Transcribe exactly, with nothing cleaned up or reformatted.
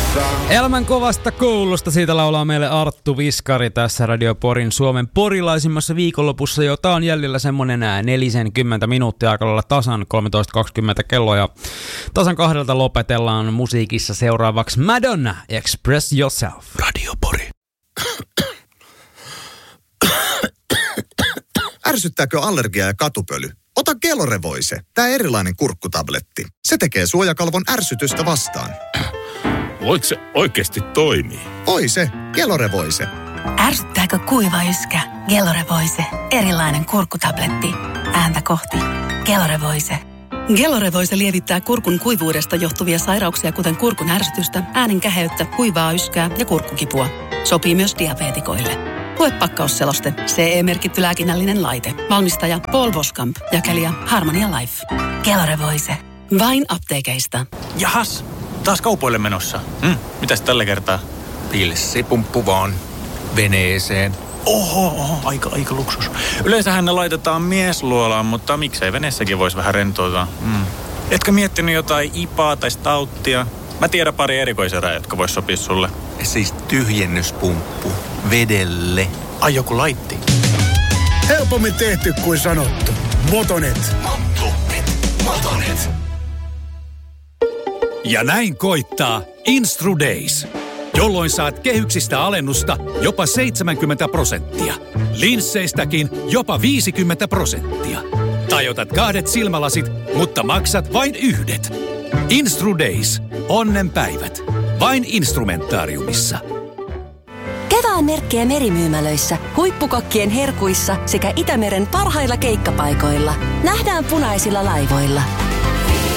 Elämän kovasta koulusta, siitä laulaa meille Arttu Viskari tässä Radio Porin Suomen porilaisimmassa viikonlopussa, jota on jäljellä semmonen neljäkymmentä minuuttia aika lailla tasan kolmetoista kaksikymmentä kello ja tasan kahdelta lopetellaan musiikissa seuraavaksi Madonna, Express Yourself. Radio Pori. Ärsyttääkö allergia ja katupöly? Ota Gelore-Voice, tää erilainen kurkkutabletti. Se tekee suojakalvon ärsytystä vastaan. Voiko se oikeasti toimii? Voi se, Gelore-Voice. Ärsyttääkö kuiva yskä? Gelore-Voice, erilainen kurkkutabletti. Ääntä kohti. Gelore-Voice. Gelore-Voice lievittää kurkun kuivuudesta johtuvia sairauksia, kuten kurkun ärsytystä, äänen käheyttä, kuivaa yskää ja kurkkukipua. Sopii myös diabeetikoille. Lue pakkausseloste. C E-merkitty lääkinnällinen laite. Valmistaja Paul Boskamp. Jakelija Harmonia Life. Gelore-Voice. Vain apteekeista. Jahas, taas kaupoille menossa. Hmm, mitäs tällä kertaa? Pilssipumppu vaan. Veneeseen. Oho, oho, aika, aika luksus. Yleensähän ne laitetaan miesluolaan, mutta miksei veneessäkin voisi vähän rentoutua. Hmm. Etkö miettinyt jotain ipaa tai stauttia? Mä tiedän pari erikoiserää, jotka vois sopia sulle. Siis tyhjennyspumppu. Vedelle. Ai joku laitti. Helpommin tehty kuin sanottu. Motonet. Motonet. Motonet. Ja näin koittaa Instru Days, jolloin saat kehyksistä alennusta jopa seitsemänkymmentä prosenttia. Linsseistäkin jopa viisikymmentä prosenttia. Tai otat kahdet silmälasit, mutta maksat vain yhdet. Instru Days. Onnenpäivät. Vain Instrumentaariumissa. Kevään merkkejä merimyymälöissä, huippukokkien herkuissa sekä Itämeren parhailla keikkapaikoilla. Nähdään punaisilla laivoilla.